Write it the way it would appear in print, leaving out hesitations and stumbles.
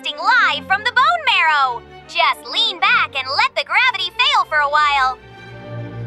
broadcasting live from the bone marrow. Just lean back